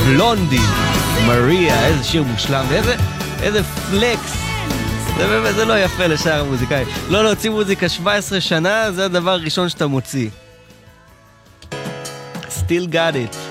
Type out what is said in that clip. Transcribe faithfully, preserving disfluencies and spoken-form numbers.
בלונדי, מריה, איזה שיר מושלם, ואיזה איזה פלקס. זה באמת, זה לא יפה לשאר המוזיקאי. לא להוציא מוזיקה שבע עשרה שנה, זה הדבר הראשון שאתה מוציא. Still got it.